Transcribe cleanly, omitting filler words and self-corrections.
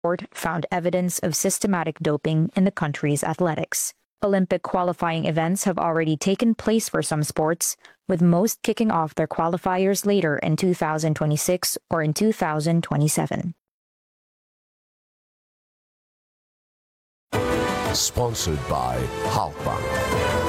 report found evidence of systematic doping in the country's athletics. Olympic qualifying events have already taken place for some sports, with most kicking off their qualifiers later in 2026 or in 2027. Sponsored by Halkbank.